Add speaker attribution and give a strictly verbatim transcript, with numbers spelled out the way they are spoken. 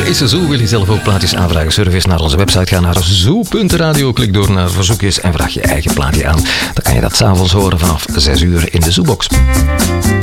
Speaker 1: is Zoo. Wil je zelf ook plaatjes aanvragen? Surf eens naar onze website. Ga naar zoo punt radio. Klik door naar verzoekjes en vraag je eigen plaatje aan. Dan kan je dat s'avonds horen vanaf zes uur in de Zoobox.